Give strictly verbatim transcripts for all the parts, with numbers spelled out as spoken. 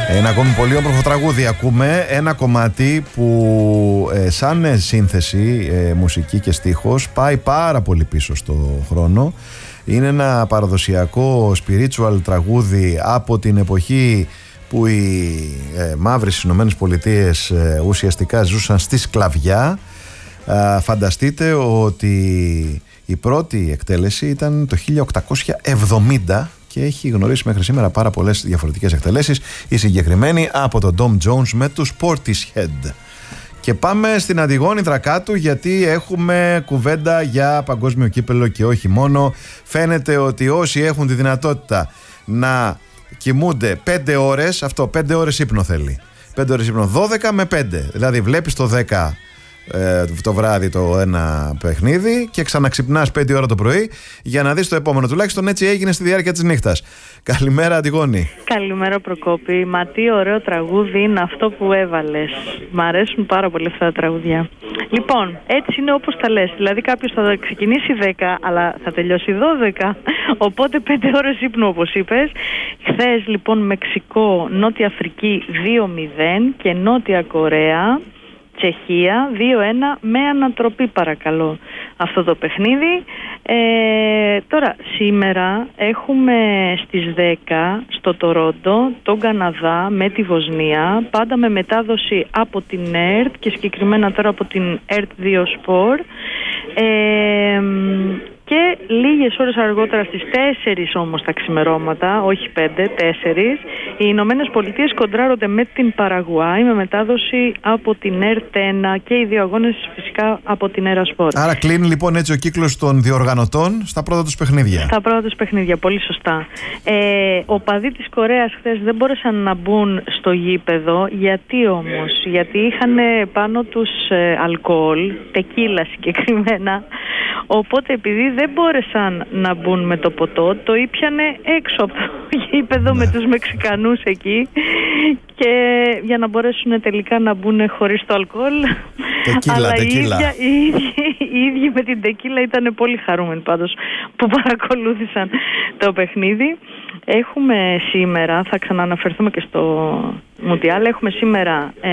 Ένα ακόμη πολύ όμορφο τραγούδι ακούμε, ένα κομμάτι που ε, σαν σύνθεση, ε, μουσική και στίχος πάει πάρα πολύ πίσω στο χρόνο. Είναι ένα παραδοσιακό spiritual τραγούδι από την εποχή που οι ε, μαύροι στις Ηνωμένες Πολιτείες ε, ουσιαστικά ζούσαν στη σκλαβιά. Ε, φανταστείτε ότι η πρώτη εκτέλεση ήταν το χίλια οκτακόσια εβδομήντα και έχει γνωρίσει μέχρι σήμερα πάρα πολλές διαφορετικές εκτελέσεις, η συγκεκριμένη από τον Tom Jones με τους Portishead. Και πάμε στην Αντιγόνη Δρακάτου, γιατί έχουμε κουβέντα για παγκόσμιο κύπελλο και όχι μόνο. Φαίνεται ότι όσοι έχουν τη δυνατότητα να κοιμούνται πέντε ώρες, αυτό πέντε ώρες ύπνο θέλει, πέντε ώρες ύπνο, δώδεκα με πέντε, δηλαδή βλέπεις το δέκα ε, το βράδυ το ένα παιχνίδι και ξαναξυπνάς πέντε ώρα το πρωί για να δεις το επόμενο. Τουλάχιστον έτσι έγινε στη διάρκεια της νύχτας. Καλημέρα Αντιγόνη. Καλημέρα Προκόπη. Μα τι ωραίο τραγούδι είναι αυτό που έβαλες. Μ' αρέσουν πάρα πολύ αυτά τα τραγουδιά. Λοιπόν, έτσι είναι όπως τα λες. Δηλαδή κάποιος θα ξεκινήσει δέκα αλλά θα τελειώσει δώδεκα. Οπότε πέντε ώρες ύπνου όπως είπες. Χθες λοιπόν Μεξικό, Νότια Αφρική δύο μηδέν και Νότια Κορέα, Τσεχία δύο ένα με ανατροπή παρακαλώ αυτό το παιχνίδι. Ε, τώρα σήμερα έχουμε στις δέκα στο Τορόντο τον Καναδά με τη Βοσνία, πάντα με μετάδοση από την ΕΡΤ και συγκεκριμένα τώρα από την ΕΡΤ δύο Sport. Ε, και λίγες ώρες αργότερα στις τέσσερις όμως τα ξημερώματα, όχι πέντε, τέσσερις, οι Ηνωμένες Πολιτείες κοντράρονται με την Παραγουάη με μετάδοση από την ΕΡΤ ένα και οι δύο αγώνες φυσικά από την ΕΡΑ Sport. Άρα κλείνει λοιπόν έτσι ο κύκλος των διοργανωτών στα πρώτα τους παιχνίδια. Στα πρώτα τους παιχνίδια, πολύ σωστά. Ε, οπαδοί της Κορέας χθες δεν μπόρεσαν να μπουν στο γήπεδο. Γιατί όμως? Γιατί είχαν πάνω τους ε, αλκοόλ, τεκίλα συγκεκριμένα. Οπότε επειδή δεν μπόρεσαν να μπουν με το ποτό, το ήπιανε έξω από το γήπεδο με τους Μεξικανούς εκεί, και για να μπορέσουν τελικά να μπουν χωρίς το αλκοόλ. Τεκίλα, αλλά τεκίλα. Οι, ίδια, οι, ίδιοι, οι ίδιοι με την τεκίλα ήταν πολύ χαρούμενοι πάντως που παρακολούθησαν το παιχνίδι. Έχουμε σήμερα, θα ξανααναφερθούμε και στο Μουντιάλ, έχουμε σήμερα ε,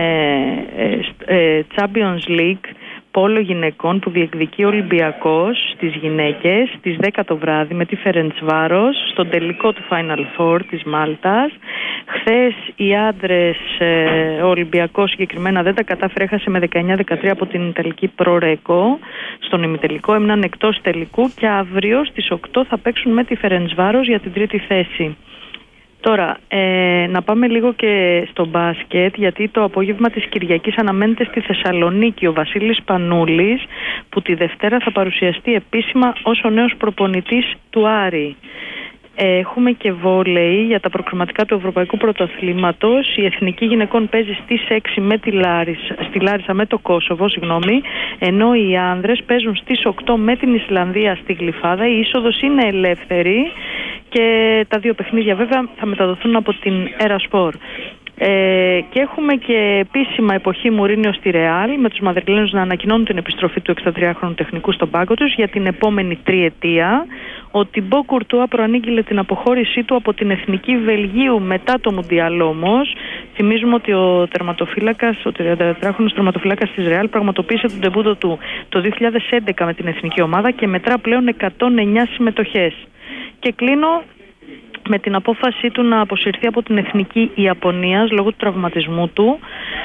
ε, ε, Champions League πόλο γυναικών που διεκδικεί ο Ολυμπιακός στις γυναίκες στις δέκα το βράδυ με τη Φερεντσβάρος στον τελικό του Final Four της Μάλτας. Χθες οι άντρες, ο Ολυμπιακός συγκεκριμένα δεν τα κατάφερε, έχασε με δεκαεννιά δεκατρία από την Ιταλική Προρέκο στον ημιτελικό, έμειναν εκτός τελικού και αύριο στις οκτώ θα παίξουν με τη Φερεντσβάρος για την τρίτη θέση. Τώρα, ε, να πάμε λίγο και στο μπάσκετ, γιατί το απόγευμα της Κυριακής αναμένεται στη Θεσσαλονίκη ο Βασίλης Πανούλης, που τη Δευτέρα θα παρουσιαστεί επίσημα ως ο νέος προπονητής του Άρη. Ε, έχουμε και βόλεϊ για τα προκριματικά του Ευρωπαϊκού Πρωταθλήματος. Η Εθνική Γυναικών παίζει στις έξι με τη Λάρισα, στη Λάρισα με το Κόσοβο, συγγνώμη, ενώ οι άνδρες παίζουν στις οκτώ με την Ισλανδία στη Γλυφάδα. Η είσοδος είναι ελεύθερη και τα δύο παιχνίδια βέβαια θα μεταδοθούν από την ΕΡΑ Sport. Ε, και έχουμε και επίσημα εποχή Μουρίνιο στη Ρεάλ, με τους Μαδριλένους να ανακοινώνουν την επιστροφή του εξήντα τριάχρονου τεχνικού στον πάγκο τους για την επόμενη τριετία. Ο Τιμπό Κουρτουά προανήγγειλε την αποχώρησή του από την Εθνική Βελγίου μετά το Μουντιάλ όμως. Θυμίζουμε ότι ο τερματοφύλακας, ο τριαντατετράχρονος τερματοφύλακας της Ρεάλ πραγματοποίησε τον ντεμπούτο του το δύο χιλιάδες έντεκα με την εθνική ομάδα και μετρά πλέον εκατόν εννιά συμμετοχές. Και κλείνω με την απόφασή του να αποσυρθεί από την Εθνική Ιαπωνίας λόγω του τραυματισμού του.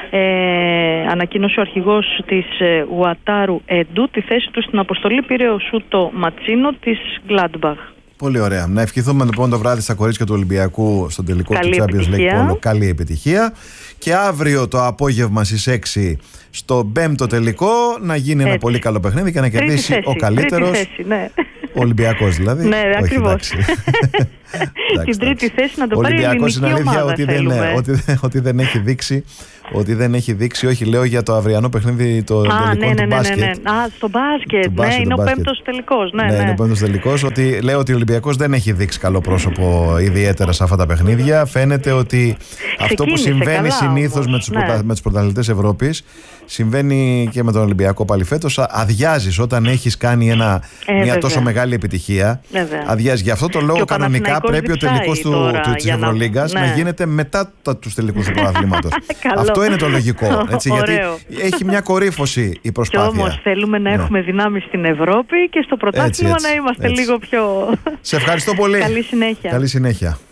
Ε, ανακοίνωσε ο αρχηγός της ε, Ουατάρου Έντου. Τη θέση του στην αποστολή πήρε ο Σούτο Ματσίνο της Γκλάντμπαχ. Πολύ ωραία. Να ευχηθούμε λοιπόν το βράδυ στα κορίτσια του Ολυμπιακού στον τελικό καλή του Champions League Polo. Καλή επιτυχία. Και αύριο το απόγευμα στις έξι στο πέμπτο τελικό να γίνει ένα πολύ καλό παιχνίδι και να κερδίσει θέση, ο καλύτερος. Θέση, ναι. Ο Ολυμπιακός δηλαδή. Ναι, ακριβώς. Την τρίτη θέση να το πάρει η ελληνική ομάδα. Ότι δεν, ότι, ότι δεν έχει δείξει, ότι δεν έχει δείξει, όχι λέω για το αυριανό παιχνίδι το Α, τελικό ναι, του ναι, μπάσκετ. Ναι, ναι, ναι. Α, στο μπάσκετ, ναι, μπάσκετ, είναι ο πέμπτος τελικός. Ναι, ναι, ναι, είναι ο πέμπτος τελικός. Ότι λέω ότι ο Ολυμπιακός δεν έχει δείξει καλό πρόσωπο ιδιαίτερα σε αυτά τα παιχνίδια. Φαίνεται ότι Αυτό που συμβαίνει συνήθως με τους, ναι. πρωτα, με τους πρωταθλητές Ευρώπης, συμβαίνει και με τον Ολυμπιακό πάλι φέτος. Αδειάζεις όταν έχεις κάνει ένα, ε, μια βέβαια. τόσο μεγάλη επιτυχία. Αδειάζεις. Γι' αυτό το λόγο κανονικά πρέπει ο τελικός του, του, της Ευρωλίγκας να, ναι. να γίνεται μετά τα, τους τελικούς του πρωταθλήματος. Αυτό είναι το λογικό. Έτσι, γιατί έχει μια κορύφωση η προσπάθεια. Και όμως θέλουμε να έχουμε ναι. δυνάμεις στην Ευρώπη και στο πρωτάθλημα να είμαστε έτσι. λίγο πιο... Σε ευχαριστώ πολύ. Καλή συνέχεια. Καλή συνέχεια.